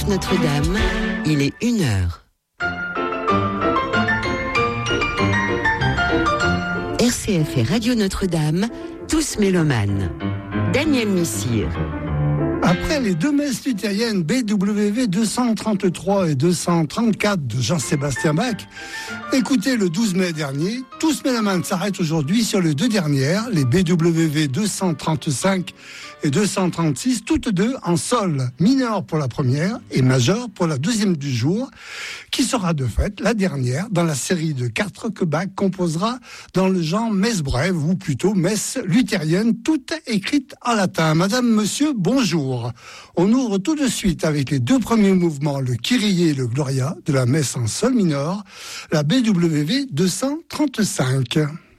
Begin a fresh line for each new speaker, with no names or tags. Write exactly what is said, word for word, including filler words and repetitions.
F Notre-Dame, il est une heure. R C F et Radio Notre-Dame, tous mélomanes. Daniel Missire.
Après les deux messes luthériennes B W V deux cent trente-trois et deux cent trente-quatre de Jean-Sébastien Bach, écoutez le douze mai dernier, Tous mélomanes s'arrête aujourd'hui sur les deux dernières, les B W V deux cent trente-cinq et deux cent trente-six, toutes deux en sol mineur pour la première et majeur pour la deuxième du jour, qui sera de fait la dernière dans la série de quatre que Bach composera dans le genre messe brève, ou plutôt messe luthérienne, toutes écrites en latin. Madame, monsieur, bonjour. On ouvre tout de suite avec les deux premiers mouvements, le Kyrie et le Gloria, de la messe en sol mineur, la B W V deux cent trente-cinq.